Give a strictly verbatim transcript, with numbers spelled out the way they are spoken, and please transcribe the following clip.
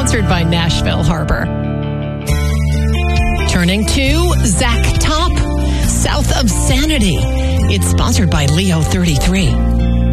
sponsored by Nashville Harbor. Turning to Zach Top, South of Sanity. It's sponsored by Leo thirty-three.